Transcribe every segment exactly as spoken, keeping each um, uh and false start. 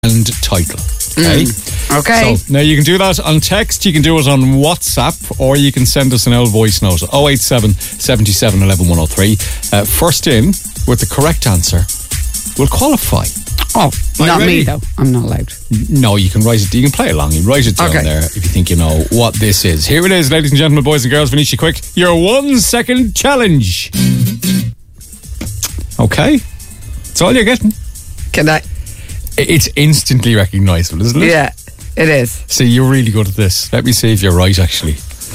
and title. Okay. Mm. Okay. So now you can do that on text, you can do it on WhatsApp, or you can send us an old voice note. oh eight seven, seven seven, one one, one oh three. Uh, first in with the correct answer will qualify. Oh, Are not you me ready? though. I'm not allowed. No, you can write it. You can play along. You write it down Okay. there if you think you know what this is. Here it is, ladies and gentlemen, boys and girls. Venetia Quick, your one second challenge. Okay, that's all you're getting. Can I? It's instantly recognisable, isn't it? Yeah, it is. See, you're really good at this. Let me see if you're right, actually.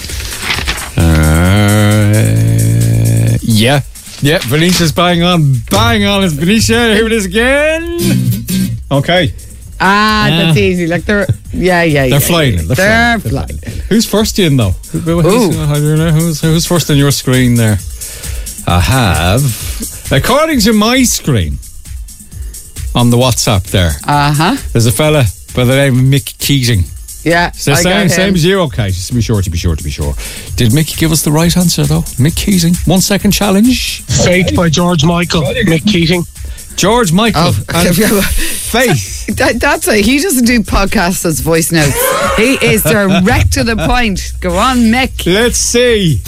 Uh, yeah. Yeah, Venetia's bang on. Bang on. It's Venetia. Here it is again. Okay. Ah, Yeah. that's easy. Like they're, yeah, yeah, yeah. They're flying yeah. it. They're, They're flying it. flying. Who's first in, though? Who- Ooh. Who's, I don't know, who's, who's first on your screen there? I have, according to my screen, on the WhatsApp there, Uh huh. there's a fella by the name of Mick Keating. Yeah. So I got same, him. same as you, okay. Just to be sure, to be sure, to be sure. Did Mick give us the right answer, though? Mick Keating. One second challenge. Faith by George Michael, Mick Keating. George Michael. Oh, and okay. Faith. That, that's it. He doesn't do podcasts as voice notes. He is direct to the point. Go on, Mick. Let's see.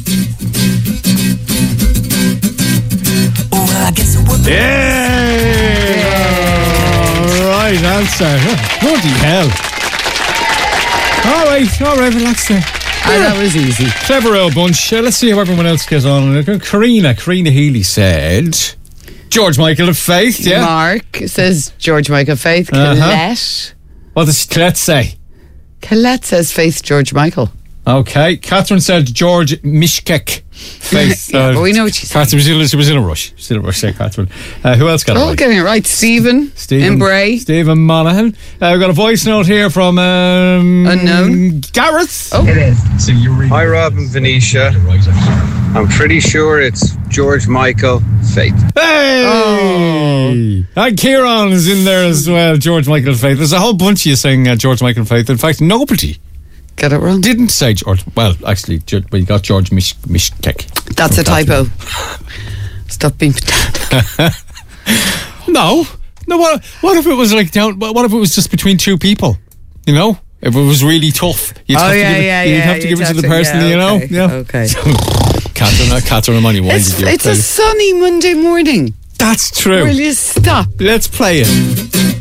Yeah! Right answer. Bloody hell. All right, all right, relax there. Ah, that was easy. Clever old bunch. Uh, let's see how everyone else gets on. Karina, Karina Healy said George Michael of Faith, yeah? Mark says George Michael Faith. Uh-huh. Colette. What does Colette say? Colette says Faith George Michael. Okay. Catherine said George Mishkek. Faith. Yeah, but we know what she's saying. Catherine, she was, she was in a rush. She was in a rush, say Catherine. Uh, who else got it Oh, right? getting it right. Stephen. Stephen Embray. Stephen Monaghan. Uh, we've got a voice note here from um, Unknown. Gareth. Oh. It is. So you're really Hi, Rob and Venetia. I'm pretty sure it's George Michael Faith. Hey! Oh. And Kieran is in there as well, George Michael Faith. There's a whole bunch of you saying uh, George Michael Faith. In fact, nobody Got it wrong. didn't say George. Well, actually, Ge- we got George Mish- Mishkek. That's a From typo. Catherine. Stop being pedantic. No. No, what, what if it was like down, what if it was just between two people? You know? If it was really tough, you'd Oh, have yeah, to give yeah, it, you'd yeah, have to give you'd it to have the to- person, yeah, you know? okay, Yeah. okay. Catherine, uh, Catherine, I'm only winding It's, you up. it's a sunny Monday morning. That's true. Will you stop? Let's play it.